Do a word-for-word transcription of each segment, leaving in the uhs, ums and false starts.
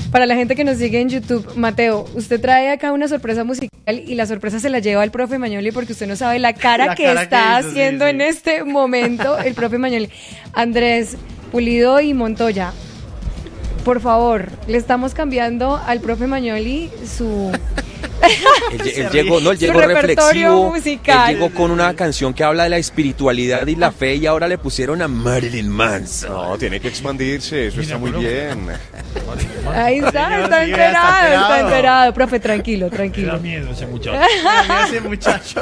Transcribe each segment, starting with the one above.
Para la gente que nos sigue en YouTube, Mateo, usted trae acá una sorpresa musical y la sorpresa se la lleva el profe Magnoli porque usted no sabe la cara la que cara está que hizo, haciendo sí, sí. en este momento el profe Magnoli. Andrés, Pulido y Montoya, por favor, le estamos cambiando al profe Magnoli su... él, él llegó, no, él llegó reflexivo, musical. Él llegó con una canción que habla de la espiritualidad y la fe y ahora le pusieron a Marilyn Manson. No, tiene que expandirse, eso Mira, está muy bien. Ahí está, está enterado, está, está enterado. Profe, tranquilo, tranquilo. Me da miedo ese muchacho. Me da ese muchacho.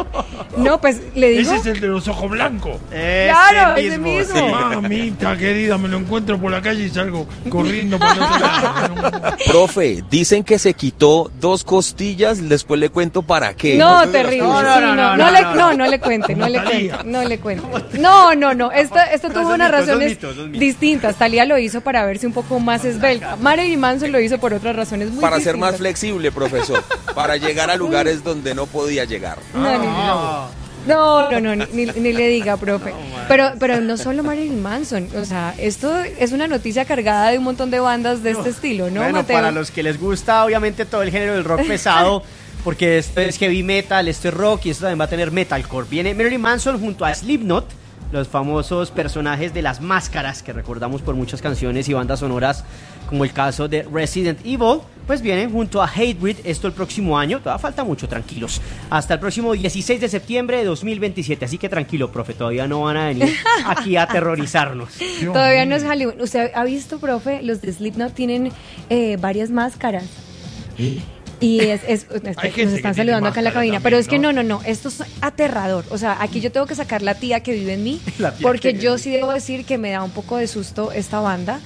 No, pues le digo. Ese es el de los ojos blancos. Ese claro, ese mismo. Ese mismo. Mamita querida, me lo encuentro por la calle y salgo corriendo por el otro lado. Profe, dicen que se quitó dos costillas, después le cuento para qué. No, no terrible. No, no, sí, no, no, no, no, le, no, no le cuente, no le cuente, no le cuente. No, no, no, esto, esto tuvo unas mitos, razones mitos, mitos. distintas. Talía lo hizo para verse un poco más esbelta. Marilyn Manson lo hizo por otras razones muy Para distintas. ser más flexible, profesor, para llegar a lugares donde no podía llegar. No, no, no. No, no, no, ni, ni le diga, profe. Pero, pero no solo Marilyn Manson, o sea, esto es una noticia cargada de un montón de bandas de este estilo, ¿no, bueno, Mateo? Para los que les gusta, obviamente, todo el género del rock pesado, porque esto es heavy metal, esto es rock y esto también va a tener metalcore. Viene Marilyn Manson junto a Slipknot, los famosos personajes de las máscaras que recordamos por muchas canciones y bandas sonoras, como el caso de Resident Evil, pues vienen junto a Hatebreed, esto el próximo año, todavía falta mucho, tranquilos, hasta el próximo dieciséis de septiembre de dos mil veintisiete, así que tranquilo, profe, todavía no van a venir aquí a aterrorizarnos. Todavía no es Hollywood. ¿Usted ha visto, profe? Los de Slipknot tienen eh, varias máscaras. ¿Sí? Y es, es, es nos están saludando acá en la cabina, también, pero es que ¿no? no, no, no, esto es aterrador. O sea, aquí yo tengo que sacar la tía que vive en mí, porque yo sí debo decir que me da un poco de susto esta banda,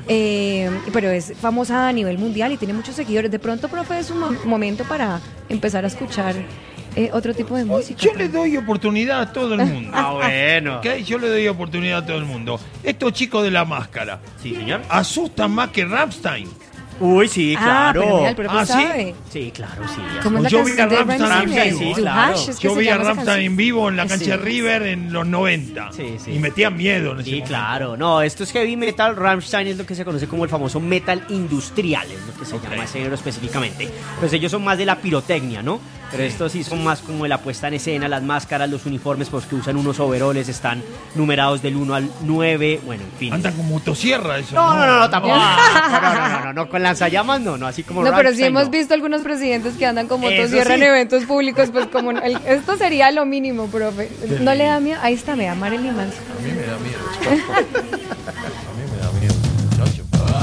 eh, pero es famosa a nivel mundial y tiene muchos seguidores. De pronto, profe, es un mo- momento para empezar a escuchar eh, otro tipo de música. Yo le doy oportunidad a todo el mundo. Ah, bueno. ¿Okay? Yo le doy oportunidad a todo el mundo. Estos chicos de la máscara, sí, señor, asustan más que Rammstein. Uy, sí, claro. Ah, pero mira, el profe ¿Ah, sabe. Sí? Sí, claro, sí. ¿Cómo es la yo vi a canción de Rammstein, sí, claro. Yo vi a Rammstein en vivo en la cancha Sí. de River en los noventa. Sí, sí. Y metía miedo en ese Sí, momento. claro. No, esto es heavy metal. Rammstein es lo que se conoce como el famoso metal industrial, es lo que se Okay. llama ese género específicamente. Pues ellos son más de la pirotecnia, ¿no? Pero estos sí son más como de la puesta en escena, las máscaras, los uniformes, pues que usan unos overoles, están numerados del uno al nueve, bueno, en fin. Andan con motosierra eso. No, no, no, no, tampoco. No, no, no, no, no, no, con lanzallamas no, no, así como No, pero sí Rammstein, hemos no. visto algunos presidentes que andan con Eso motosierra sí. en eventos públicos, pues como el, esto sería lo mínimo, profe. ¿No le da miedo? Ahí está, me da Marilyn Manson. A mí me da miedo. A mí me da miedo, muchacho.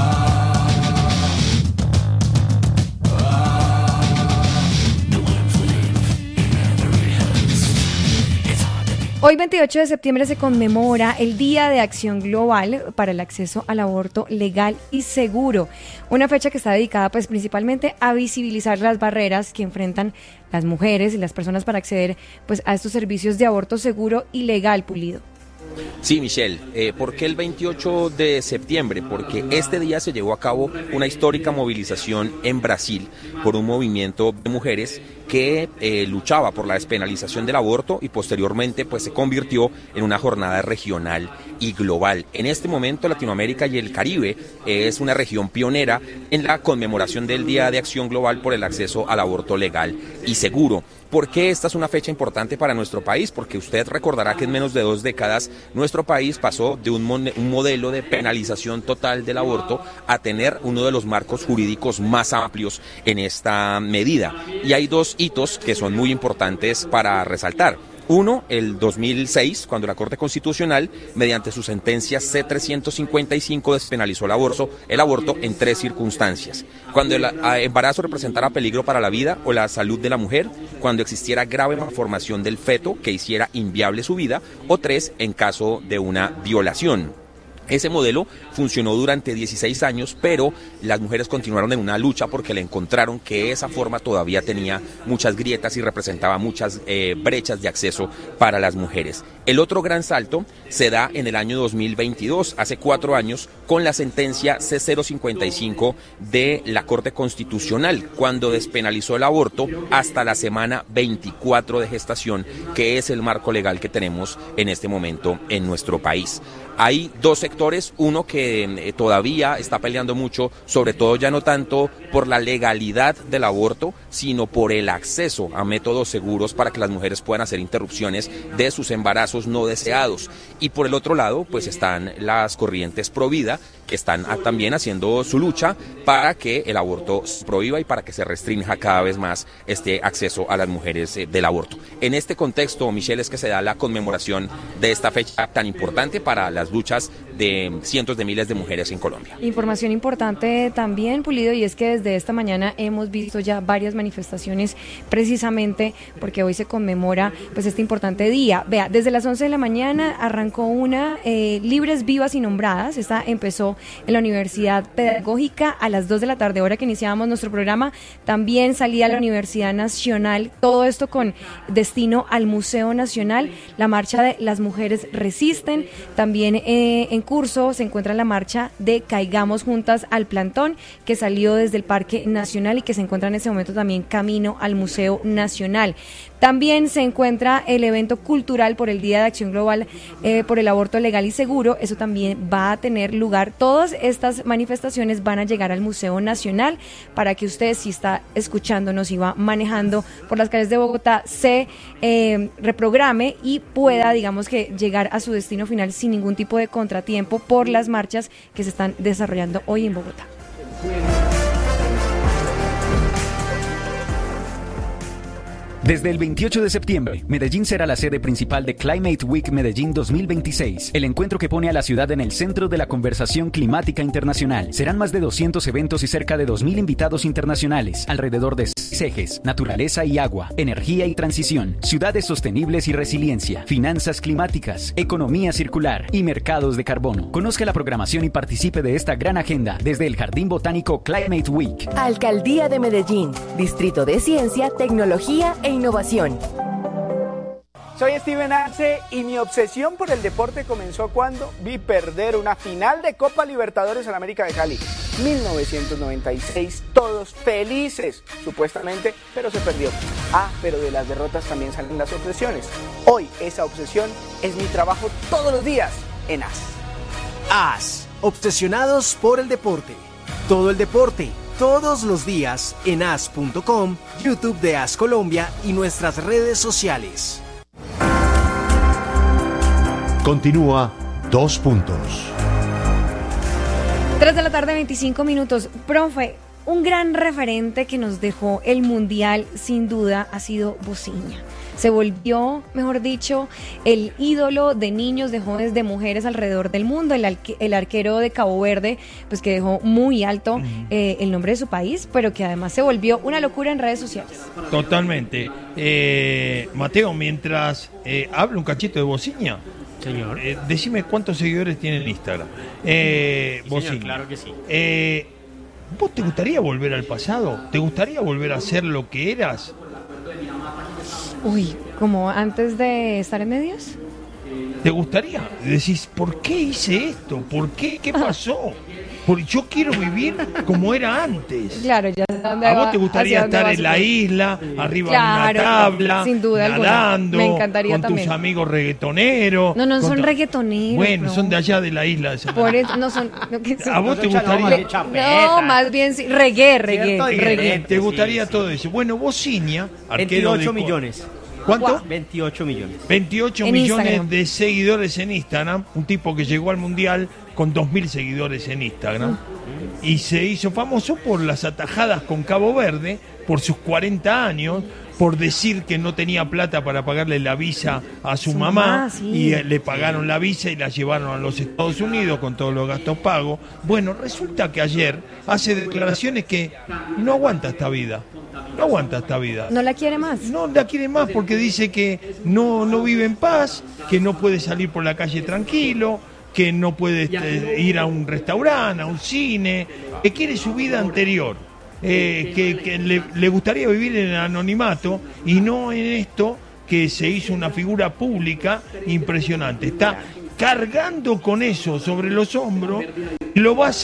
Hoy, veintiocho de septiembre, se conmemora el Día de Acción Global para el Acceso al Aborto Legal y Seguro, una fecha que está dedicada pues principalmente a visibilizar las barreras que enfrentan las mujeres y las personas para acceder pues a estos servicios de aborto seguro y legal, Pulido. Sí, Michelle, eh, ¿por qué el veintiocho de septiembre? Porque este día se llevó a cabo una histórica movilización en Brasil por un movimiento de mujeres que eh, luchaba por la despenalización del aborto y posteriormente pues se convirtió en una jornada regional y global. En este momento Latinoamérica y el Caribe eh, es una región pionera en la conmemoración del Día de Acción Global por el acceso al aborto legal y seguro. ¿Por qué esta es una fecha importante para nuestro país? Porque usted recordará que en menos de dos décadas nuestro país pasó de un, mon- un modelo de penalización total del aborto a tener uno de los marcos jurídicos más amplios en esta medida. Y hay dos hitos que son muy importantes para resaltar. Uno, el dos mil seis, cuando la Corte Constitucional, mediante su sentencia C trescientos cincuenta y cinco, despenalizó el aborto, el aborto en tres circunstancias. Cuando el embarazo representara peligro para la vida o la salud de la mujer, cuando existiera grave malformación del feto que hiciera inviable su vida, o tres, en caso de una violación. Ese modelo funcionó durante dieciséis años, pero las mujeres continuaron en una lucha porque le encontraron que esa forma todavía tenía muchas grietas y representaba muchas eh, brechas de acceso para las mujeres. El otro gran salto se da en el año dos mil veintidós, hace cuatro años, con la sentencia C cero cincuenta y cinco de la Corte Constitucional, cuando despenalizó el aborto hasta la semana veinticuatro de gestación, que es el marco legal que tenemos en este momento en nuestro país. Hay dos sectores sectores, uno que eh, todavía está peleando mucho, sobre todo ya no tanto por la legalidad del aborto, sino por el acceso a métodos seguros para que las mujeres puedan hacer interrupciones de sus embarazos no deseados. Y por el otro lado, pues están las corrientes pro vida, que están a, también haciendo su lucha para que el aborto se prohíba y para que se restrinja cada vez más este acceso a las mujeres eh, del aborto. En este contexto, Michelle, es que se da la conmemoración de esta fecha tan importante para las luchas de cientos de miles de mujeres en Colombia. Información importante también, Pulido, y es que desde esta mañana hemos visto ya varias manifestaciones precisamente porque hoy se conmemora pues este importante día. Vea, desde las once de la mañana arrancó una eh, Libres, Vivas y Nombradas. Esta empezó en la Universidad Pedagógica a las dos de la tarde, hora que iniciábamos nuestro programa. También salía a la Universidad Nacional, todo esto con destino al Museo Nacional. La marcha de Las Mujeres Resisten. También eh, en curso se encuentra la marcha de Caigamos Juntas al Plantón, que salió desde el Parque Nacional y que se encuentra en este momento también camino al Museo Nacional. También se encuentra el evento cultural por el Día de Acción Global eh, por el Aborto Legal y Seguro. Eso también va a tener lugar. Todas estas manifestaciones van a llegar al Museo Nacional para que usted, si está escuchándonos y va manejando por las calles de Bogotá, se eh, reprograme y pueda, digamos que, llegar a su destino final sin ningún tipo de contratiempo por las marchas que se están desarrollando hoy en Bogotá. Desde el veintiocho de septiembre, Medellín será la sede principal de Climate Week Medellín dos mil veintiséis, el encuentro que pone a la ciudad en el centro de la conversación climática internacional. Serán más de doscientos eventos y cerca de dos mil invitados internacionales, alrededor de seis ejes: naturaleza y agua, energía y transición, ciudades sostenibles y resiliencia, finanzas climáticas, economía circular y mercados de carbono. Conozca la programación y participe de esta gran agenda desde el Jardín Botánico Climate Week. Alcaldía de Medellín, Distrito de Ciencia, Tecnología e Innovación. Soy Steven Arce y mi obsesión por el deporte comenzó cuando vi perder una final de Copa Libertadores en América de Cali. mil novecientos noventa y seis, todos felices, supuestamente, pero se perdió. Ah, pero de las derrotas también salen las obsesiones. Hoy esa obsesión es mi trabajo todos los días en A S. A S, obsesionados por el deporte. Todo el deporte, todos los días en A S punto com, YouTube de A S Colombia y nuestras redes sociales. Continúa Dos Puntos. Tres de la tarde, veinticinco minutos. Profe, un gran referente que nos dejó el Mundial, sin duda, ha sido Bociña. Se volvió, mejor dicho, el ídolo de niños, de jóvenes, de mujeres alrededor del mundo. El, arque, el arquero de Cabo Verde, pues que dejó muy alto eh, el nombre de su país, pero que además se volvió una locura en redes sociales. Totalmente. Eh, Mateo, mientras eh, hablo un cachito de Bociña, señor, eh, decime cuántos seguidores tiene en Instagram. Eh, sí, Bociña. Señor, claro que sí. Eh, ¿Vos te gustaría volver al pasado? ¿Te gustaría volver a ser lo que eras? Uy, ¿como antes de estar en medios? ¿Te gustaría? Decís, ¿por qué hice esto? ¿Por qué? ¿Qué pasó? Porque yo quiero vivir como era antes. Claro, ya. ¿A vos te gustaría estar en la isla, arriba claro, de una tabla, sin duda nadando, me encantaría con también. Tus amigos reggaetoneros? No, no son tu... reggaetoneros. Bueno, no. son de allá de la isla. De Por eso no son. No, que son ¿A vos te gustaría? No, más bien sí, reggae, reggae, reggae. ¿Te gustaría sí, todo eso? Bueno, Bociña, arquero veintiocho de... millones. ¿Cuánto? Wow. veintiocho millones. veintiocho millones Instagram. De seguidores en Instagram. Un tipo que llegó al Mundial con dos mil seguidores en Instagram. Mm. Y se hizo famoso por las atajadas con Cabo Verde, por sus cuarenta años, por decir que no tenía plata para pagarle la visa a su, su mamá, mamá sí. Y le pagaron la visa y la llevaron a los Estados Unidos con todos los gastos pagos. Bueno, resulta que ayer hace declaraciones que no aguanta esta vida. No aguanta esta vida. ¿No la quiere más? No la quiere más porque dice que no, no vive en paz, que no puede salir por la calle tranquilo, que no puede este, ir a un restaurante, a un cine, que quiere su vida anterior, eh, que, que le, le gustaría vivir en el anonimato y no en esto que se hizo una figura pública impresionante. Está cargando con eso sobre los hombros y lo va a hacer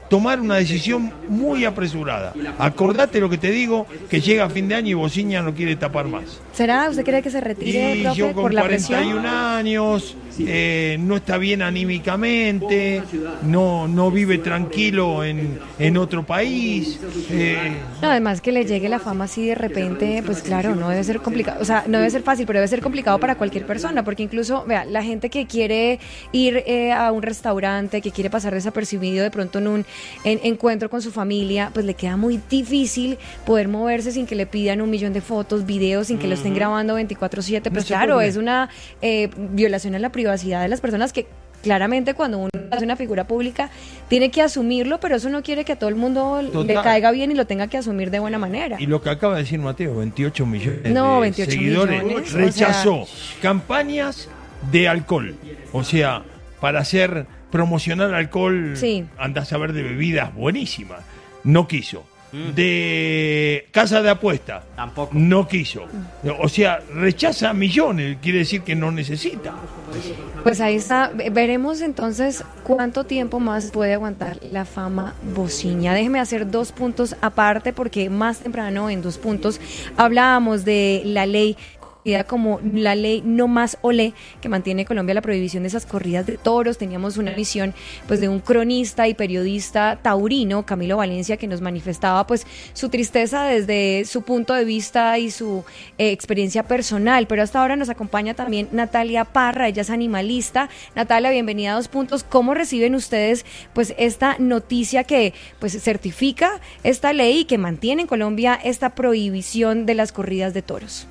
tomar una decisión muy apresurada. Acordate lo que te digo, que llega a fin de año y Bociña no quiere tapar más. ¿Será? ¿Usted cree que se retire, Y profe, yo con por la cuarenta y un presión? años, eh, no está bien anímicamente, no, no vive tranquilo en, en otro país. eh, No, además que le llegue la fama así de repente, pues claro, no debe ser complicado, o sea, no debe ser fácil, pero debe ser complicado para cualquier persona, porque incluso, vea, la gente que quiere ir eh, a un restaurante, que quiere pasar desapercibido de pronto en un en- encuentro con su familia, pues le queda muy difícil poder moverse sin que le pidan un millón de fotos, videos, sin que lo estén grabando veinticuatro siete, pues No se claro, puede. es una eh, violación a la privacidad de las personas que claramente cuando uno es una figura pública tiene que asumirlo, pero eso no quiere que a todo el mundo le Total. caiga bien y lo tenga que asumir de buena manera. Y lo que acaba de decir Mateo, veintiocho millones No, de veintiocho seguidores, millones, o rechazó campañas de alcohol. O sea, para hacer promocionar alcohol, Sí. andás a ver de bebidas buenísimas. No quiso. De casa de apuesta. Tampoco. No quiso. O sea, rechaza millones, quiere decir que no necesita. Pues ahí está. Ve- Veremos entonces cuánto tiempo más puede aguantar la fama Bociña. Déjeme hacer dos puntos aparte porque más temprano en dos puntos hablábamos de la ley como la ley No Más Olé, que mantiene en Colombia la prohibición de esas corridas de toros. Teníamos una visión pues de un cronista y periodista taurino, Camilo Valencia, que nos manifestaba pues su tristeza desde su punto de vista y su eh, experiencia personal, pero hasta ahora nos acompaña también Natalia Parra, ella es animalista. Natalia, bienvenida a Dos Puntos. ¿Cómo reciben ustedes pues esta noticia que pues certifica esta ley y que mantiene en Colombia esta prohibición de las corridas de toros?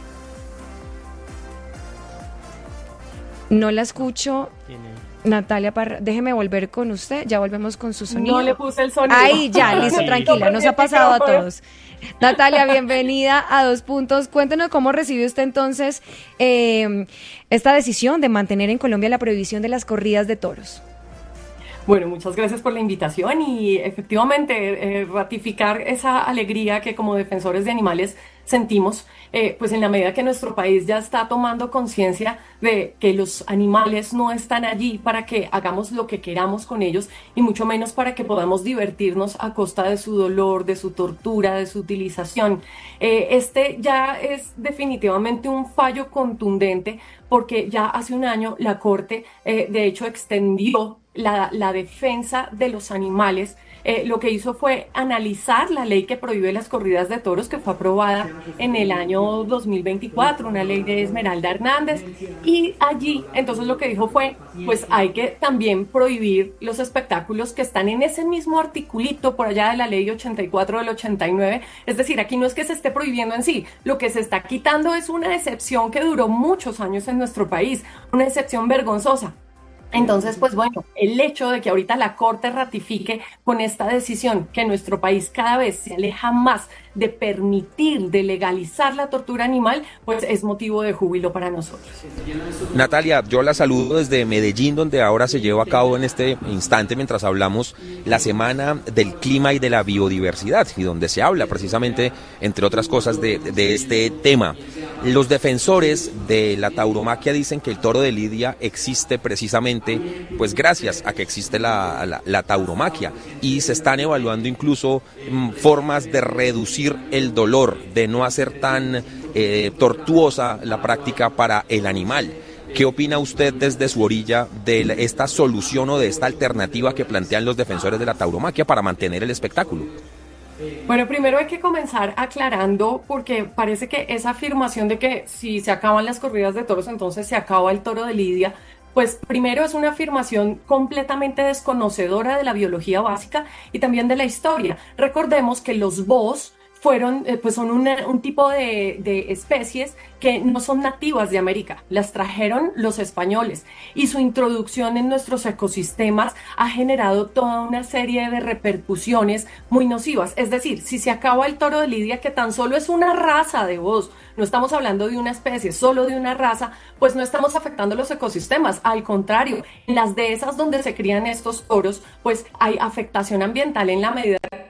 No la escucho. Natalia Parra, déjeme volver con usted, ya volvemos con su sonido. No le puse el sonido. Ahí, ya, listo, tranquila, nos ha pasado a todos. Natalia, bienvenida a Dos Puntos. Cuéntenos cómo recibe usted entonces eh, esta decisión de mantener en Colombia la prohibición de las corridas de toros. Bueno, muchas gracias por la invitación y efectivamente eh, ratificar esa alegría que como defensores de animales sentimos, eh, pues en la medida que nuestro país ya está tomando conciencia de que los animales no están allí para que hagamos lo que queramos con ellos y mucho menos para que podamos divertirnos a costa de su dolor, de su tortura, de su utilización. Eh, este ya es definitivamente un fallo contundente porque ya hace un año la Corte eh, de hecho extendió la, la defensa de los animales. Eh, lo que hizo fue analizar la ley que prohíbe las corridas de toros, que fue aprobada en el año dos mil veinticuatro, una ley de Esmeralda Hernández, y allí entonces lo que dijo fue, pues hay que también prohibir los espectáculos que están en ese mismo articulito por allá de la ley ochenta y cuatro del ochenta y nueve, es decir, aquí no es que se esté prohibiendo en sí, lo que se está quitando es una excepción que duró muchos años en nuestro país, una excepción vergonzosa. Entonces, pues bueno, el hecho de que ahorita la Corte ratifique con esta decisión que nuestro país cada vez se aleja más de permitir, de legalizar la tortura animal, pues es motivo de júbilo para nosotros. Natalia, yo la saludo desde Medellín, donde ahora se lleva a cabo en este instante, mientras hablamos, la Semana del Clima y de la Biodiversidad, y donde se habla precisamente, entre otras cosas, de, de este tema. Los defensores de la tauromaquia dicen que el toro de Lidia existe precisamente, pues gracias a que existe la, la, la tauromaquia, y se están evaluando incluso mm, formas de reducir el dolor, de no hacer tan eh, tortuosa la práctica para el animal. ¿Qué opina usted desde su orilla de esta solución o de esta alternativa que plantean los defensores de la tauromaquia para mantener el espectáculo? Bueno, primero hay que comenzar aclarando, porque parece que esa afirmación de que si se acaban las corridas de toros, entonces se acaba el toro de Lidia, pues primero es una afirmación completamente desconocedora de la biología básica y también de la historia. Recordemos que los búhos fueron, eh, pues son una, un tipo de, de especies que no son nativas de América, las trajeron los españoles y su introducción en nuestros ecosistemas ha generado toda una serie de repercusiones muy nocivas. Es decir, si se acaba el toro de Lidia, que tan solo es una raza de búhos, no estamos hablando de una especie, solo de una raza, pues no estamos afectando los ecosistemas. Al contrario, en las dehesas donde se crían estos toros, pues hay afectación ambiental en la medida que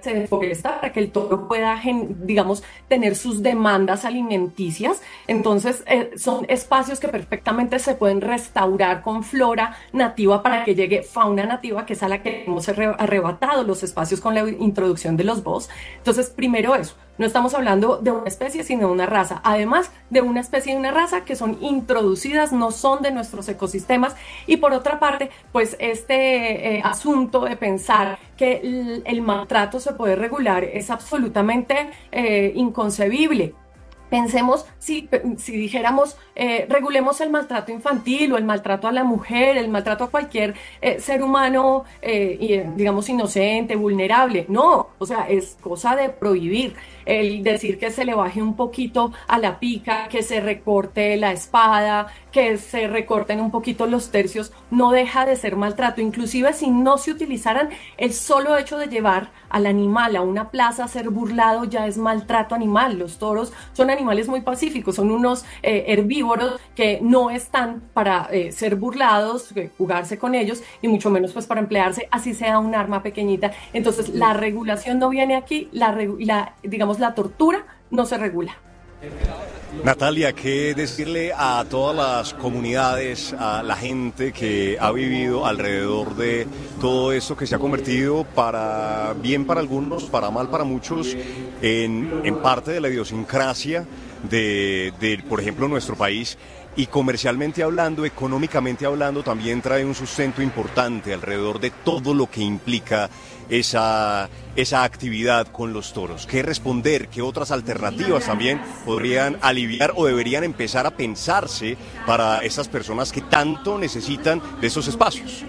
se desforesta, para que el toro pueda, digamos, tener sus demandas alimenticias. Entonces, eh, son espacios que perfectamente se pueden restaurar con flora nativa para que llegue fauna nativa, que es a la que hemos arrebatado los espacios con la introducción de los boss. Entonces, primero eso. No estamos hablando de una especie, sino de una raza. Además de una especie y una raza que son introducidas, no son de nuestros ecosistemas. Y por otra parte, pues este eh, asunto de pensar que el, el maltrato se puede regular es absolutamente eh, inconcebible. Pensemos, si, si dijéramos, eh, regulemos el maltrato infantil o el maltrato a la mujer, el maltrato a cualquier eh, ser humano, eh, y, digamos, inocente, vulnerable. No, o sea, es cosa de prohibir. El decir que se le baje un poquito a la pica, que se recorte la espada, que se recorten un poquito los tercios, no deja de ser maltrato. Inclusive si no se utilizaran, el solo hecho de llevar al animal a una plaza a ser burlado ya es maltrato animal. Los toros son animales muy pacíficos, son unos eh, herbívoros que no están para eh, ser burlados, eh, jugarse con ellos, y mucho menos pues para emplearse, así sea un arma pequeñita. Entonces la regulación no viene aquí, la, la digamos la tortura no se regula. Natalia, ¿qué decirle a todas las comunidades, a la gente que ha vivido alrededor de todo esto que se ha convertido, para bien para algunos, para mal para muchos, en, en parte de la idiosincrasia de, de, por ejemplo, nuestro país? Y comercialmente hablando, económicamente hablando, también trae un sustento importante alrededor de todo lo que implica esa, esa actividad con los toros. ¿Qué responder? ¿Qué otras alternativas también podrían aliviar o deberían empezar a pensarse para esas personas que tanto necesitan de esos espacios?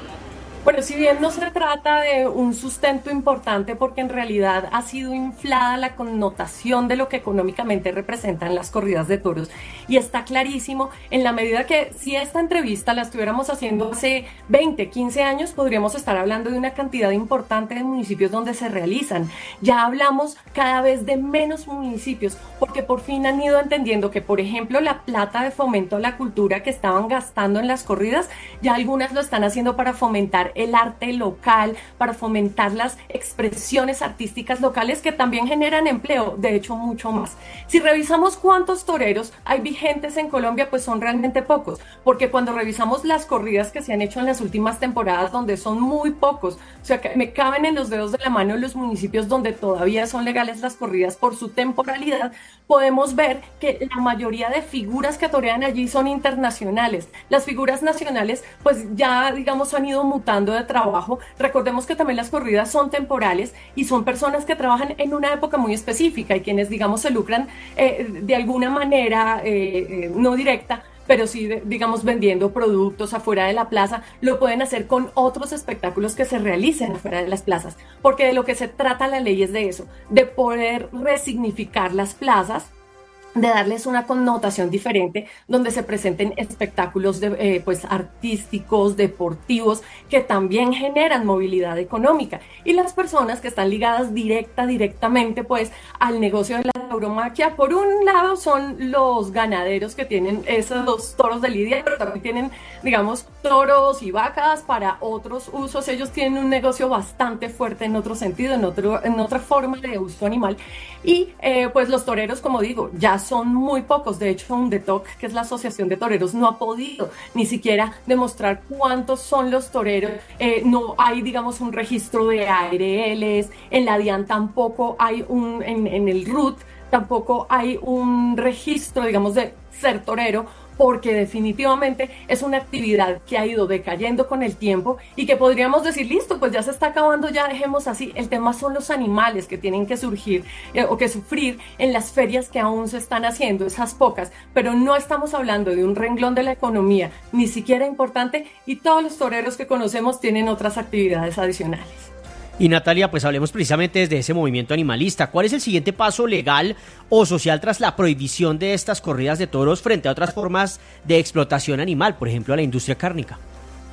Bueno, si bien no se trata de un sustento importante, porque en realidad ha sido inflada la connotación de lo que económicamente representan las corridas de toros, y está clarísimo, en la medida que si esta entrevista la estuviéramos haciendo hace veinte, quince años, podríamos estar hablando de una cantidad importante de municipios donde se realizan. Ya hablamos cada vez de menos municipios, porque por fin han ido entendiendo que, por ejemplo, la plata de fomento a la cultura que estaban gastando en las corridas, ya algunas lo están haciendo para fomentar el arte local, para fomentar las expresiones artísticas locales que también generan empleo, de hecho mucho más. Si revisamos cuántos toreros hay vigentes en Colombia, pues son realmente pocos, porque cuando revisamos las corridas que se han hecho en las últimas temporadas, donde son muy pocos, o sea que me caben en los dedos de la mano los municipios donde todavía son legales las corridas por su temporalidad, podemos ver que la mayoría de figuras que torean allí son internacionales. Las figuras nacionales pues ya digamos han ido mutando de trabajo. Recordemos que también las corridas son temporales y son personas que trabajan en una época muy específica, y quienes digamos se lucran eh, de alguna manera eh, eh, no directa, pero sí, digamos, vendiendo productos afuera de la plaza, lo pueden hacer con otros espectáculos que se realicen afuera de las plazas, porque de lo que se trata la ley es de eso, de poder resignificar las plazas, de darles una connotación diferente, donde se presenten espectáculos de, eh, pues artísticos, deportivos, que también generan movilidad económica, y las personas que están ligadas directa, directamente pues al negocio de la tauromaquia, por un lado son los ganaderos que tienen esos dos toros de lidia, pero también tienen, digamos, toros y vacas para otros usos. Ellos tienen un negocio bastante fuerte en otro sentido, en, otro, en otra forma de uso animal, y eh, pues los toreros, como digo, ya son muy pocos. De hecho, UNDETOC, que es la Asociación de Toreros, no ha podido ni siquiera demostrar cuántos son los toreros. Eh, no hay, digamos, un registro de A R Ls, en la DIAN tampoco hay un, en, en el R U T tampoco hay un registro, digamos, de ser torero, porque definitivamente es una actividad que ha ido decayendo con el tiempo y que podríamos decir, listo, pues ya se está acabando, ya dejemos así. El tema son los animales que tienen que surgir eh, o que sufrir en las ferias que aún se están haciendo, esas pocas, pero no estamos hablando de un renglón de la economía, ni siquiera importante, y todos los toreros que conocemos tienen otras actividades adicionales. Y Natalia, pues hablemos precisamente desde ese movimiento animalista. ¿Cuál es el siguiente paso legal o social tras la prohibición de estas corridas de toros frente a otras formas de explotación animal, por ejemplo a la industria cárnica?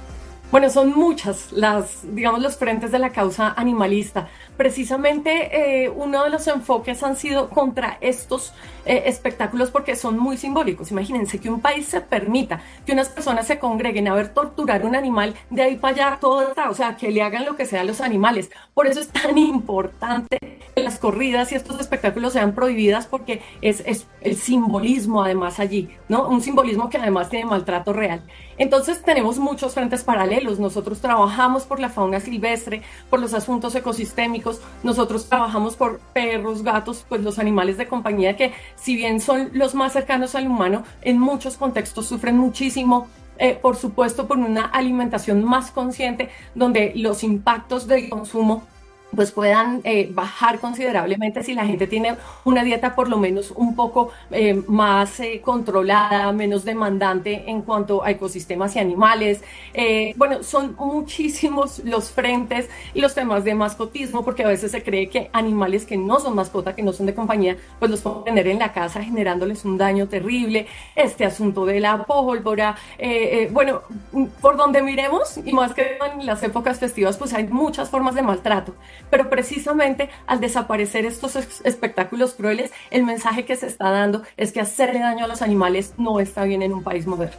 Bueno, son muchas las, digamos, los frentes de la causa animalista. Precisamente eh, uno de los enfoques han sido contra estos eh, espectáculos porque son muy simbólicos. Imagínense que un país se permita que unas personas se congreguen a ver torturar un animal, de ahí para allá todo está, o sea, que le hagan lo que sea a los animales. Por eso es tan importante que las corridas y estos espectáculos sean prohibidas, porque es, es el simbolismo además allí, ¿no? Un simbolismo que además tiene maltrato real. Entonces tenemos muchos frentes paralelos. Nosotros trabajamos por la fauna silvestre, por los asuntos ecosistémicos. Nosotros trabajamos por perros, gatos, pues los animales de compañía que, si bien son los más cercanos al humano, en muchos contextos sufren muchísimo. Eh, por supuesto, por una alimentación más consciente, donde los impactos del consumo pues puedan eh, bajar considerablemente si la gente tiene una dieta por lo menos un poco eh, más eh, controlada, menos demandante en cuanto a ecosistemas y animales. Eh, bueno, son muchísimos los frentes y los temas de mascotismo, porque a veces se cree que animales que no son mascota, que no son de compañía, pues los pueden tener en la casa generándoles un daño terrible. Este asunto de la pólvora, eh, eh, bueno, por donde miremos, y más que en las épocas festivas, pues hay muchas formas de maltrato. Pero precisamente al desaparecer estos espectáculos crueles, el mensaje que se está dando es que hacerle daño a los animales no está bien en un país moderno.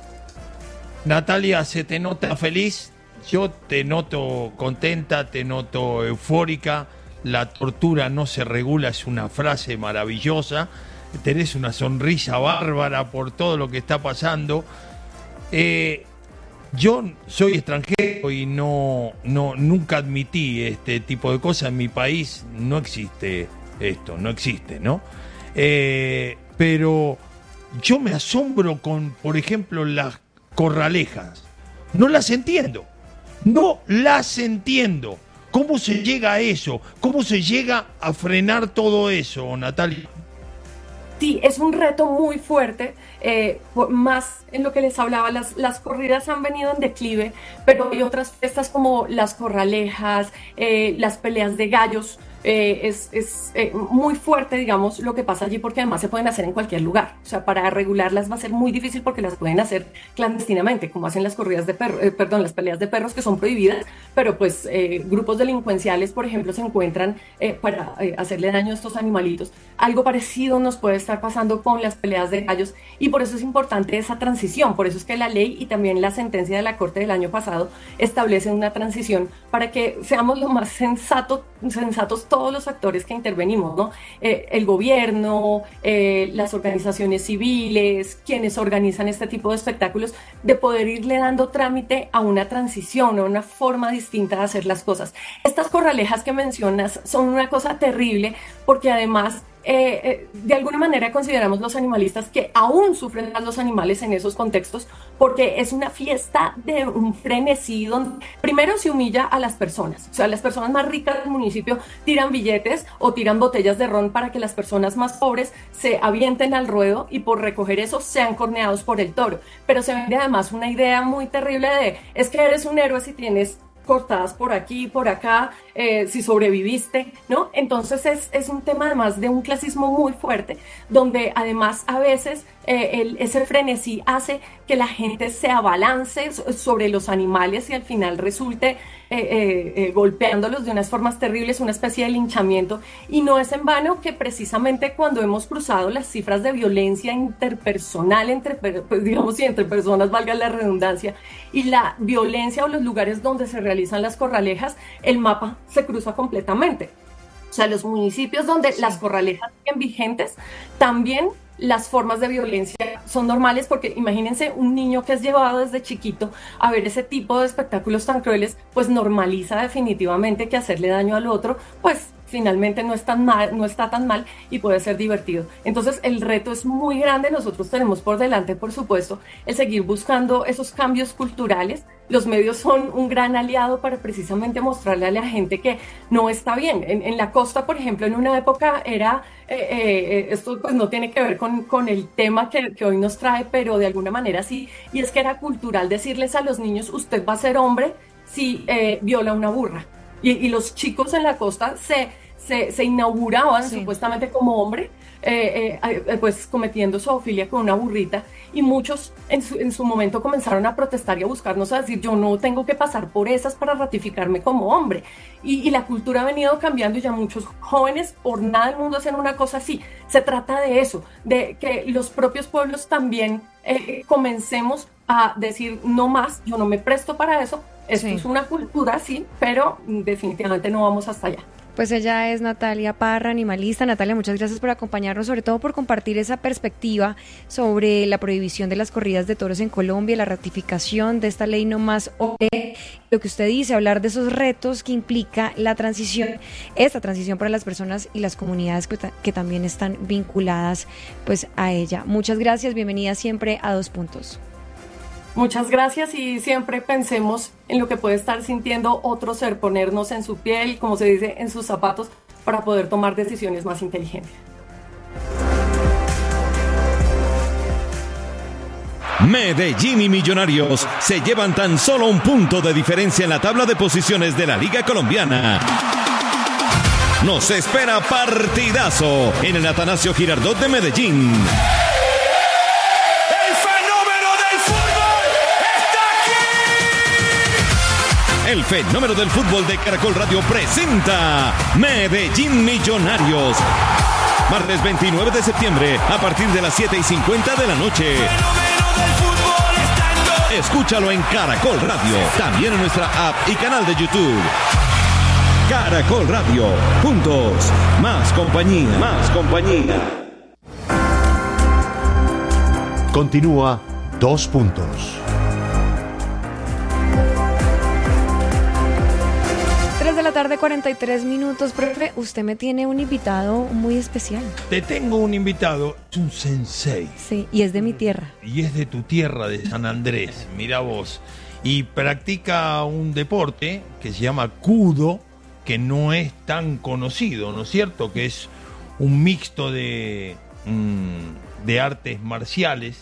Natalia, ¿se te nota feliz? Yo te noto contenta, te noto eufórica. La tortura no se regula, es una frase maravillosa. Tenés una sonrisa bárbara por todo lo que está pasando. Eh... Yo soy extranjero y no, no nunca admití este tipo de cosas. En mi país no existe esto, no existe, ¿no? Eh, pero yo me asombro con, por ejemplo, las corralejas. No las entiendo, no las entiendo. ¿Cómo se llega a eso? ¿Cómo se llega a frenar todo eso, Natalia? Sí, es un reto muy fuerte, eh, por, más en lo que les hablaba, las, las corridas han venido en declive, pero hay otras fiestas como las corralejas, eh, las peleas de gallos. Eh, es es eh, muy fuerte, digamos, lo que pasa allí, porque además se pueden hacer en cualquier lugar. O sea, para regularlas va a ser muy difícil porque las pueden hacer clandestinamente, como hacen las corridas de perros, eh, perdón, las peleas de perros, que son prohibidas, pero pues eh, grupos delincuenciales, por ejemplo, se encuentran eh, para eh, hacerle daño a estos animalitos. Algo parecido nos puede estar pasando con las peleas de gallos, y por eso es importante esa transición. Por eso es que la ley y también la sentencia de la Corte del año pasado establecen una transición para que seamos lo más sensato, sensatos todos los actores que intervenimos, ¿no? Eh, el gobierno, eh, las organizaciones civiles, quienes organizan este tipo de espectáculos, de poder irle dando trámite a una transición, a una forma distinta de hacer las cosas. Estas corralejas que mencionas son una cosa terrible, porque además Eh, eh, de alguna manera consideramos los animalistas que aún sufren más los animales en esos contextos, porque es una fiesta de un frenesí donde primero se humilla a las personas. O sea, las personas más ricas del municipio tiran billetes o tiran botellas de ron para que las personas más pobres se avienten al ruedo, y por recoger eso sean corneados por el toro. Pero se vende además una idea muy terrible de: es que eres un héroe si tienes cortadas por aquí, por acá, eh, si sobreviviste, ¿no? Entonces es, es un tema además de un clasismo muy fuerte, donde además a veces eh, el, ese frenesí hace que la gente se abalance sobre los animales y al final resulte eh, eh, eh, golpeándolos de unas formas terribles, una especie de linchamiento. Y no es en vano que precisamente cuando hemos cruzado las cifras de violencia interpersonal, entre, pues digamos, y entre personas, valga la redundancia, y la violencia o los lugares donde se realizan las corralejas, el mapa se cruza completamente. O sea, los municipios donde sí. las corralejas siguen vigentes, también las formas de violencia son normales, porque imagínense un niño que es llevado desde chiquito a ver ese tipo de espectáculos tan crueles, pues normaliza definitivamente que hacerle daño al otro, pues finalmente no es tan mal, no está tan mal y puede ser divertido. Entonces el reto es muy grande. Nosotros tenemos por delante, por supuesto, el seguir buscando esos cambios culturales. Los medios son un gran aliado para precisamente mostrarle a la gente que no está bien. En, en la costa, por ejemplo, en una época era, eh, eh, esto pues no tiene que ver con, con el tema que, que hoy nos trae, pero de alguna manera sí, y es que era cultural decirles a los niños: usted va a ser hombre si eh, viola una burra. y, y los chicos en la costa se, se, se inauguraban sí. supuestamente como hombre, eh, eh, pues cometiendo zoofilia con una burrita, y muchos en su, en su momento comenzaron a protestar y a buscarnos, a decir, yo no tengo que pasar por esas para ratificarme como hombre, y, y la cultura ha venido cambiando, y ya muchos jóvenes por nada del mundo hacen una cosa así. Se trata de eso, de que los propios pueblos también eh, comencemos a decir, no más, yo no me presto para eso, esto sí. es una cultura, sí, pero definitivamente no vamos hasta allá. Pues ella es Natalia Parra, animalista. Natalia, muchas gracias por acompañarnos, sobre todo por compartir esa perspectiva sobre la prohibición de las corridas de toros en Colombia, la ratificación de esta ley No Más O E, lo que usted dice, hablar de esos retos que implica la transición, esta transición para las personas y las comunidades que, que también están vinculadas pues a ella. Muchas gracias, bienvenida siempre a Dos Puntos. Muchas gracias, y siempre pensemos en lo que puede estar sintiendo otro ser, ponernos en su piel, como se dice, en sus zapatos, para poder tomar decisiones más inteligentes. Medellín y Millonarios se llevan tan solo un punto de diferencia en la tabla de posiciones de la Liga Colombiana. Nos espera partidazo en el Atanasio Girardot de Medellín. El fenómeno del fútbol de Caracol Radio presenta Medellín Millonarios. Martes veintinueve de septiembre a partir de las siete y cincuenta de la noche. Escúchalo en Caracol Radio, también en nuestra app y canal de YouTube. Caracol Radio, juntos, más compañía, más compañía. Continúa Dos Puntos. De la tarde, cuarenta y tres minutos. Profe, usted me tiene un invitado muy especial. Te tengo un invitado, es un sensei. Sí, y es de mi tierra. Y es de tu tierra, de San Andrés, mira vos. Y practica un deporte que se llama Kudo, que no es tan conocido, ¿no es cierto? Que es un mixto de, mm, de artes marciales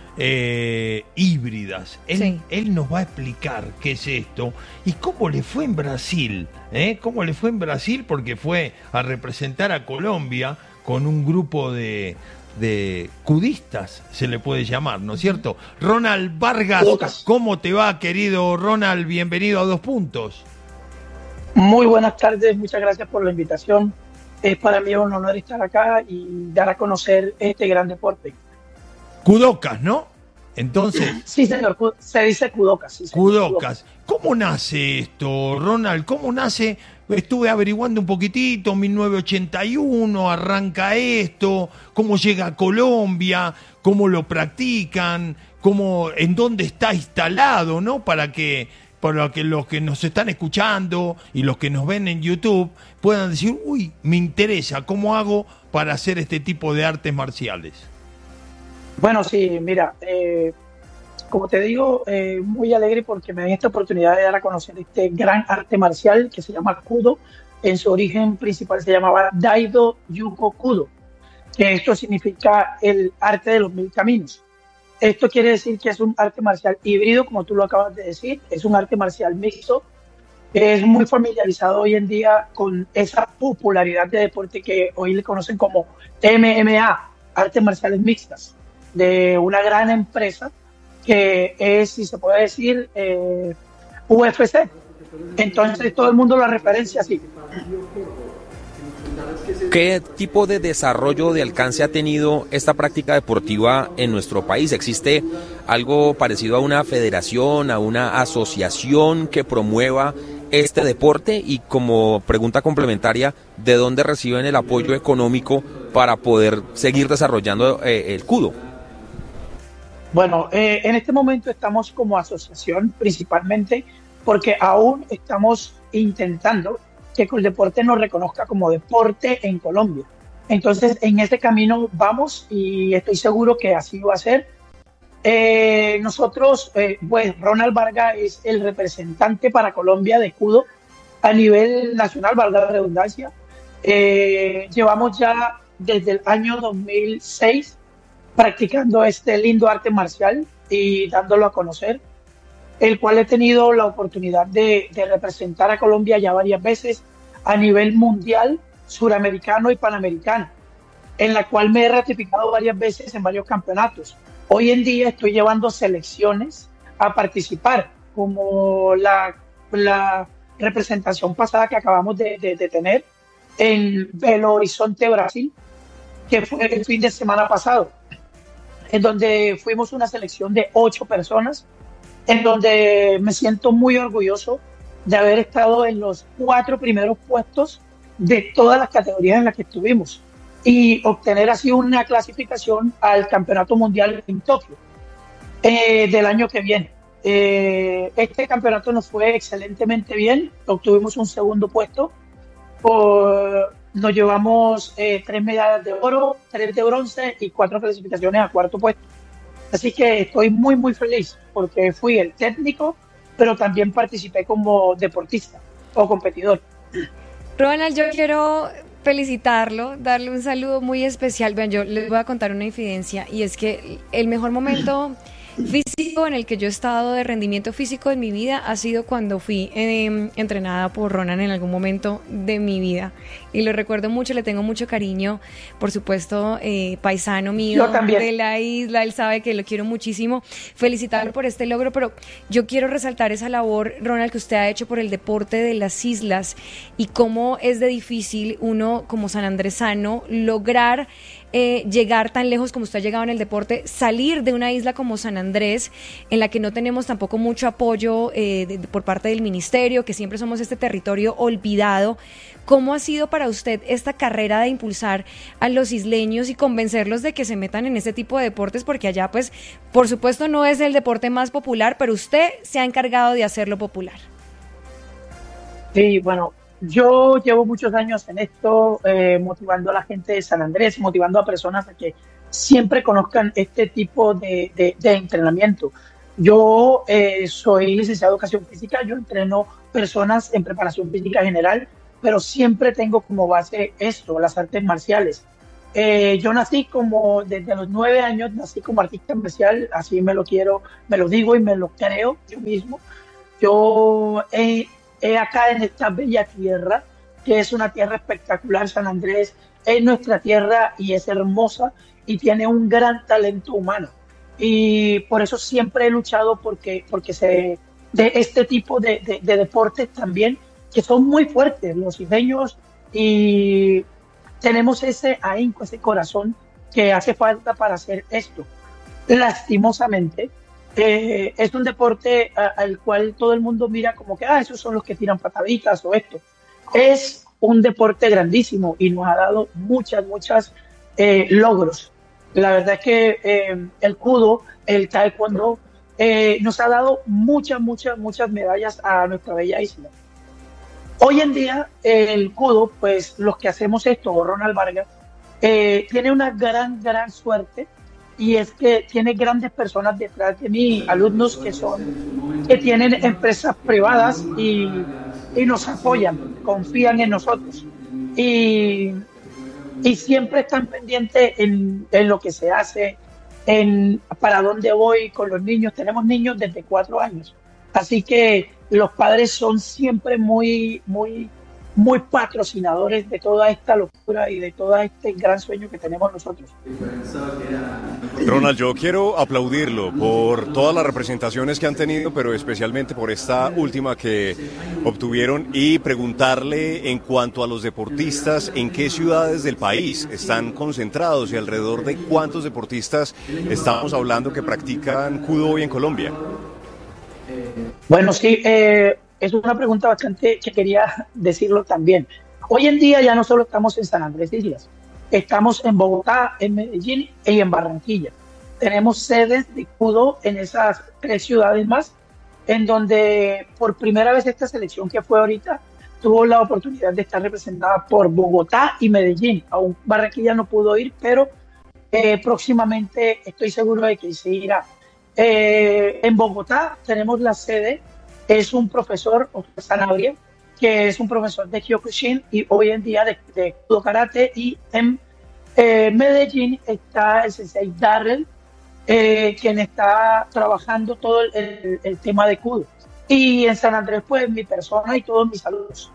Eh, híbridas. Él, sí. él nos va a explicar qué es esto y cómo le fue en Brasil, ¿eh? Cómo le fue en Brasil, porque fue a representar a Colombia con un grupo de, de kudistas, se le puede llamar, ¿no es cierto? Ronald Vargas, Lucas. ¿Cómo te va, querido Ronald? Bienvenido a Dos Puntos. Muy buenas tardes, muchas gracias por la invitación. Es para mí un honor estar acá y dar a conocer este gran deporte. Kudocas, ¿no? Entonces... Sí, señor, se dice Kudocas. Sí, Kudocas. ¿Cómo nace esto, Ronald? ¿Cómo nace? Estuve averiguando un poquitito, mil novecientos ochenta y uno arranca esto, cómo llega a Colombia, cómo lo practican, cómo, en dónde está instalado, ¿no? Para que, para que los que nos están escuchando y los que nos ven en YouTube puedan decir, uy, me interesa, ¿cómo hago para hacer este tipo de artes marciales? Bueno, sí, mira, eh, como te digo, eh, muy alegre porque me dan esta oportunidad de dar a conocer este gran arte marcial que se llama Kudo. En su origen principal se llamaba Daido Yuko Kudo, que esto significa el arte de los mil caminos. Esto quiere decir que es un arte marcial híbrido, como tú lo acabas de decir, es un arte marcial mixto, es muy familiarizado hoy en día con esa popularidad de deporte que hoy le conocen como M M A, artes marciales mixtas, de una gran empresa que es, si se puede decir, eh, U F C. Entonces todo el mundo la referencia así. ¿Qué tipo de desarrollo de alcance ha tenido esta práctica deportiva en nuestro país? ¿Existe algo parecido a una federación, a una asociación que promueva este deporte? Y como pregunta complementaria, ¿de dónde reciben el apoyo económico para poder seguir desarrollando eh, el Kudo? Bueno, eh, en este momento estamos como asociación principalmente porque aún estamos intentando que el deporte nos reconozca como deporte en Colombia. Entonces, en ese camino vamos y estoy seguro que así va a ser. Eh, nosotros, eh, pues Ronald Vargas es el representante para Colombia de Kudo a nivel nacional, valga la redundancia. Eh, llevamos ya desde el año dos mil seis practicando este lindo arte marcial y dándolo a conocer. el cual he tenido la oportunidad de, de representar a Colombia ya varias veces a nivel mundial, suramericano y panamericano, en la cual me he ratificado varias veces en varios campeonatos. Hoy en día estoy llevando selecciones a participar, como la, la representación pasada que acabamos de, de, de tener en Belo Horizonte, Brasil, que fue el fin de semana pasado, en donde fuimos una selección de ocho personas, en donde me siento muy orgulloso de haber estado en los cuatro primeros puestos de todas las categorías en las que estuvimos y obtener así una clasificación al Campeonato Mundial en Tokio eh, del año que viene. Eh, este campeonato nos fue excelentemente bien, obtuvimos un segundo puesto, por, nos llevamos eh, tres medallas de oro, tres de bronce y cuatro clasificaciones a cuarto puesto. Así que estoy muy muy feliz porque fui el técnico, pero también participé como deportista o competidor. Ronald, yo quiero felicitarlo, darle un saludo muy especial. Vean, yo les voy a contar una infidencia y es que el mejor momento físico en el que yo he estado de rendimiento físico en mi vida ha sido cuando fui eh, entrenada por Ronald en algún momento de mi vida y lo recuerdo mucho, le tengo mucho cariño, por supuesto, eh, paisano mío de la isla, él sabe que lo quiero muchísimo, felicitarlo por este logro, pero yo quiero resaltar esa labor, Ronald, que usted ha hecho por el deporte de las islas y cómo es de difícil uno como sanandresano lograr Eh, llegar tan lejos como usted ha llegado en el deporte, salir de una isla como San Andrés, en la que no tenemos tampoco mucho apoyo eh, de, de, por parte del ministerio, que siempre somos este territorio olvidado. ¿Cómo ha sido para usted esta carrera de impulsar a los isleños y convencerlos de que se metan en este tipo de deportes? Porque allá, pues, por supuesto no es el deporte más popular, pero usted se ha encargado de hacerlo popular. Sí, bueno, yo llevo muchos años en esto, eh, motivando a la gente de San Andrés, motivando a personas a que siempre conozcan este tipo de, de, de entrenamiento. Yo eh, soy licenciado en Educación Física, yo entreno personas en preparación física general, pero siempre tengo como base esto, las artes marciales. Eh, yo nací como, desde los nueve años, nací como artista marcial, así me lo quiero, me lo digo y me lo creo yo mismo. Yo he... Eh, Eh, acá en esta bella tierra, que es una tierra espectacular. San Andrés es nuestra tierra y es hermosa y tiene un gran talento humano. Y por eso siempre he luchado porque, porque se, de este tipo de, de, de deportes también, que son muy fuertes, los isleños, y tenemos ese ahínco, ese corazón que hace falta para hacer esto. Lastimosamente, Eh, es un deporte a, al cual todo el mundo mira como que, ah, esos son los que tiran pataditas o esto. Es un deporte grandísimo y nos ha dado muchas, muchas eh, logros. La verdad es que eh, el judo, el taekwondo, eh, nos ha dado muchas, muchas, muchas medallas a nuestra bella isla. Hoy en día, el judo, pues los que hacemos esto, Ronald Vargas, eh, tiene una gran, gran suerte. Y es que tiene grandes personas detrás de mí, alumnos que son, que tienen empresas privadas y, y nos apoyan, confían en nosotros. Y, y siempre están pendientes en, en lo que se hace, en para dónde voy con los niños. Tenemos niños desde cuatro años. Así que los padres son siempre muy, muy, muy patrocinadores de toda esta locura y de todo este gran sueño que tenemos nosotros. Ronald, yo quiero aplaudirlo por todas las representaciones que han tenido, pero especialmente por esta última que obtuvieron, y preguntarle en cuanto a los deportistas, en qué ciudades del país están concentrados y alrededor de cuántos deportistas estamos hablando que practican judo hoy en Colombia. Bueno, sí, eh, es una pregunta bastante que quería decirlo también. Hoy en día ya no solo estamos en San Andrés Islas, estamos en Bogotá, en Medellín y en Barranquilla. Tenemos sedes de judo en esas tres ciudades más, en donde por primera vez esta selección que fue ahorita tuvo la oportunidad de estar representada por Bogotá y Medellín. Aún Barranquilla no pudo ir, pero eh, próximamente estoy seguro de que se irá. Eh, en Bogotá tenemos la sede, es un profesor, Oscar Sanabria, que es un profesor de Kyokushin y hoy en día de, de Judo Karate, y en eh, Medellín está el sensei Darrell, eh, quien está trabajando todo el, el, el tema de Kudo. Y en San Andrés, pues, mi persona y todos mis saludos.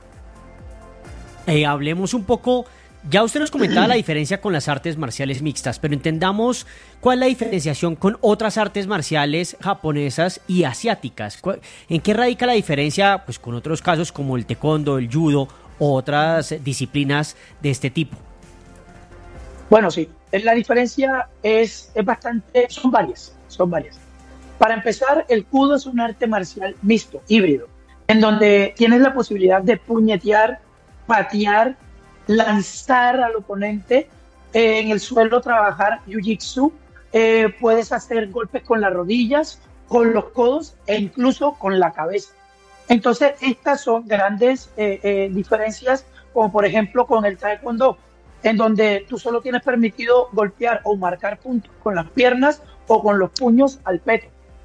Eh, hablemos un poco, ya usted nos comentaba la diferencia con las artes marciales mixtas, pero entendamos cuál es la diferenciación con otras artes marciales japonesas y asiáticas. ¿En qué radica la diferencia, pues, con otros casos como el taekwondo, el judo o otras disciplinas de este tipo? Bueno, sí, la diferencia es, es bastante, son varias, son varias. Para empezar, el Kudo es un arte marcial mixto, híbrido, en donde tienes la posibilidad de puñetear, patear, lanzar al oponente, eh, en el suelo trabajar jiu-jitsu, eh, puedes hacer golpes con las rodillas, con los codos e incluso con la cabeza. Entonces, estas son grandes eh, eh, diferencias, como por ejemplo con el taekwondo, en donde tú solo tienes permitido golpear o marcar puntos con las piernas o con los puños al pecho.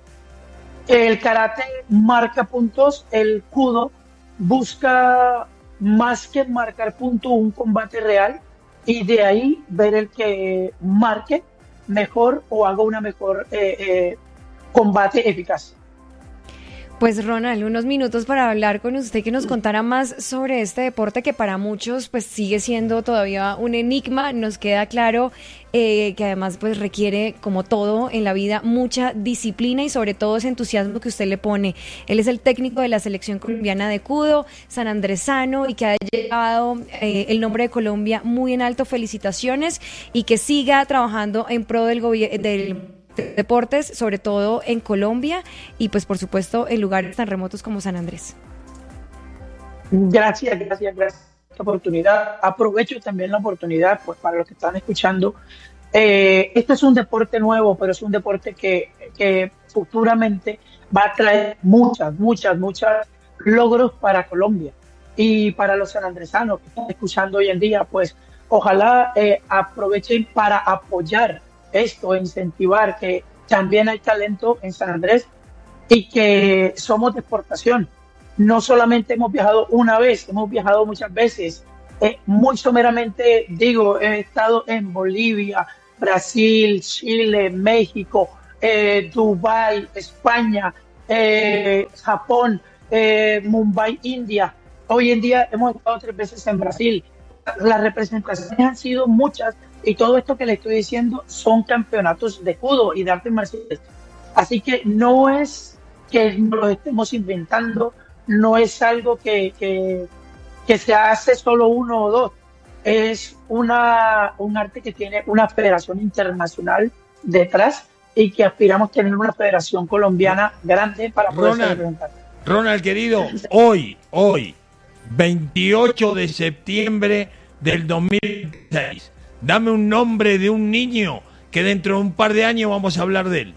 El karate marca puntos, el Kudo busca más que marcar puntos, un combate real, y de ahí ver el que marque mejor o haga una mejor eh, eh, combate eficaz. Pues Ronald, unos minutos para hablar con usted, que nos contara más sobre este deporte que para muchos pues sigue siendo todavía un enigma. Nos queda claro eh, que además pues requiere, como todo en la vida, mucha disciplina y sobre todo ese entusiasmo que usted le pone. Él es el técnico de la selección colombiana de Kudo, sanandresano, y que ha llevado eh, el nombre de Colombia muy en alto. Felicitaciones y que siga trabajando en pro del gobierno del deportes, sobre todo en Colombia y pues por supuesto en lugares tan remotos como San Andrés. Gracias, gracias, gracias por esta oportunidad. Aprovecho también la oportunidad pues para los que están escuchando. Eh, este es un deporte nuevo, pero es un deporte que, que futuramente va a traer muchas, muchas, muchas logros para Colombia y para los sanandresanos que están escuchando hoy en día. Pues ojalá eh, aprovechen para apoyar esto, incentivar que también hay talento en San Andrés y que somos de exportación. No solamente hemos viajado una vez, hemos viajado muchas veces. Eh, muy someramente digo, he estado en Bolivia, Brasil, Chile, México, eh, Dubái, España, eh, Japón, eh, Mumbai, India. Hoy en día hemos estado tres veces en Brasil. Las representaciones han sido muchas. Y todo esto que le estoy diciendo son campeonatos de judo y de artes marciales. Así que no es que nos lo estemos inventando, no es algo que, que, que se hace solo uno o dos. Es una, un arte que tiene una federación internacional detrás y que aspiramos a tener una federación colombiana grande para poder representar. Ronald, querido, hoy, hoy, veintiocho de septiembre del dos mil dieciséis, dame un nombre de un niño que dentro de un par de años vamos a hablar de él.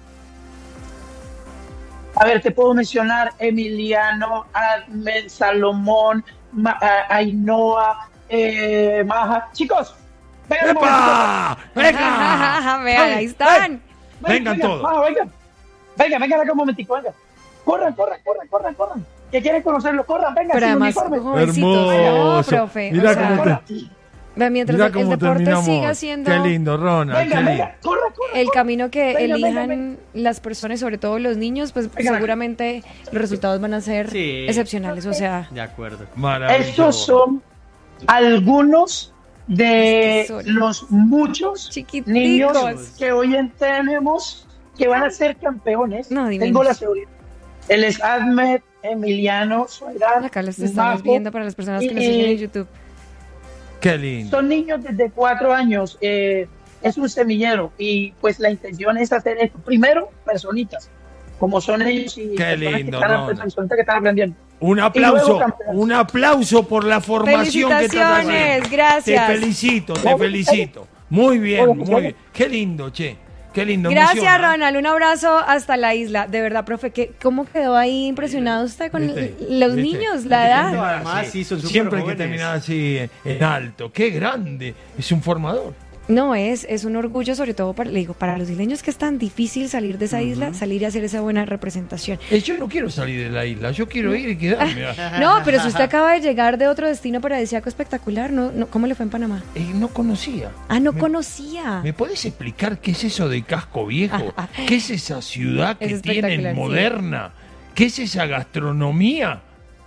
A ver, te puedo mencionar Emiliano, Ahmed, Salomón, Ma- Ainhoa, eh, Maja. Chicos, vengan. ¡Epa! ¡Venga! Vean, ahí están. Vengan todos. Maja, vengan. Vengan, vengan acá un momentico, vengan. Corran, corran, corran, corran, corran. Que quieren conocerlo, corran, vengan. Pero sin además, uniforme. jovencitos, no, profe. Mira o sea, cómo te... Vea, mientras Mira el, cómo el deporte terminamos. siga siendo Qué lindo, Ronald. Venga, qué venga, lindo. corre, corre, el camino que venga, elijan venga, venga. las personas, sobre todo los niños, pues Venga, seguramente los resultados van a ser Sí. excepcionales. O sea, De acuerdo. Maravilloso. Estos son algunos de Son los muchos chiquiticos. niños que hoy en tenemos que van a ser campeones. No, divinos. Tengo la seguridad. Él es Ahmed, Emiliano, Soledad, acá los estamos Majo, viendo para las personas que nos y- siguen en YouTube. Qué lindo. Son niños desde cuatro años. Eh, es un semillero y pues la intención es hacer esto. Primero, personitas, como son ellos y Qué personas lindo, que están, Ronald. personitas que están aprendiendo. Un Y aplauso, luego campeones. un aplauso por la formación que estás haciendo. Felicitaciones, gracias. Te felicito, te felicito. Muy bien, muy bien. Qué lindo, che. Qué lindo. Gracias, emociona. Ronald. Un abrazo hasta la isla. De verdad, profe, ¿qué, ¿cómo quedó ahí impresionado usted con ¿Viste? los ¿Viste? niños, la edad? Además, sí, son súper Siempre hay que jóvenes. terminar así en alto. Qué grande. Es un formador. No, es, es un orgullo, sobre todo para, le digo, para los isleños, que es tan difícil salir de esa uh-huh. isla, salir y hacer esa buena representación. Eh, yo no quiero salir de la isla, yo quiero ir y quedarme. No, pero si usted acaba de llegar de otro destino paradisíaco espectacular, ¿no? no ¿cómo le fue en Panamá? Eh, no conocía. Ah, no me, conocía. ¿Me podés explicar qué es eso de Casco Viejo? ¿Qué es esa ciudad que tienen moderna? Sí. ¿Qué es esa gastronomía?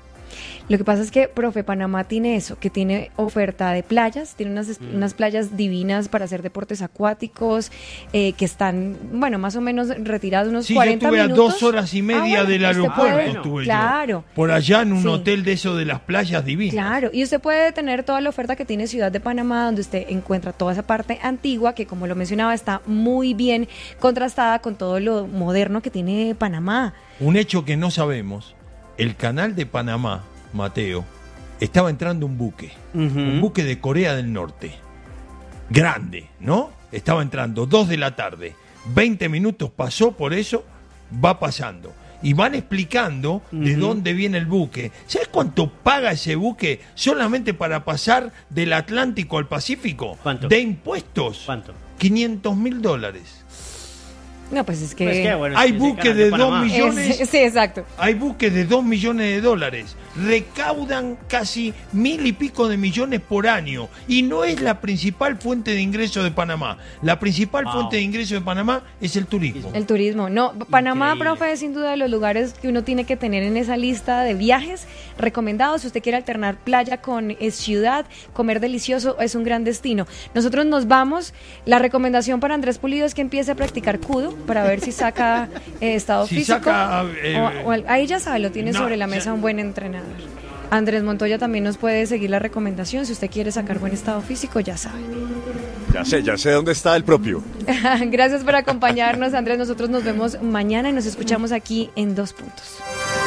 Lo que pasa es que, profe, Panamá tiene eso, que tiene oferta de playas, tiene unas, mm. unas playas divinas para hacer deportes acuáticos, eh, que están, bueno, más o menos retiradas unos sí, cuarenta minutos. Sí, yo estuve a dos horas y media ah, bueno, del aeropuerto, puede, estuve claro. yo. Por allá en un sí. hotel de eso de las playas divinas. Claro, y usted puede tener toda la oferta que tiene Ciudad de Panamá, donde usted encuentra toda esa parte antigua, que como lo mencionaba, está muy bien contrastada con todo lo moderno que tiene Panamá. Un hecho que no sabemos, el canal de Panamá, Mateo, estaba entrando un buque, uh-huh. un buque de Corea del Norte, grande, ¿no? Estaba entrando, dos de la tarde, veinte minutos pasó por eso, va pasando. Y van explicando uh-huh. de dónde viene el buque. ¿Sabes cuánto paga ese buque solamente para pasar del Atlántico al Pacífico? ¿Cuánto? De impuestos. ¿Cuánto? quinientos mil dólares. No, pues es que... Pues que bueno, hay buques de, de dos millones... Es, sí, exacto. Hay buques de dos millones de dólares. Recaudan casi mil y pico de millones por año. Y no es la principal fuente de ingreso de Panamá. La principal wow. fuente de ingreso de Panamá es el turismo. El turismo. No, Panamá, Increíble. profe, es sin duda de los lugares que uno tiene que tener en esa lista de viajes recomendados. Si usted quiere alternar playa con eh, ciudad, comer delicioso, es un gran destino. Nosotros nos vamos. La recomendación para Andrés Pulido es que empiece a practicar kudo para ver si saca eh, estado si físico. Saca, eh, o, o, ahí ya sabe, lo tiene no, sobre la mesa ya. Un buen entrenador. Andrés Montoya también nos puede seguir la recomendación. Si usted quiere sacar buen estado físico, ya sabe. Ya sé, ya sé dónde está el propio. Gracias por acompañarnos, Andrés. Nosotros nos vemos mañana y nos escuchamos aquí en Dos Puntos.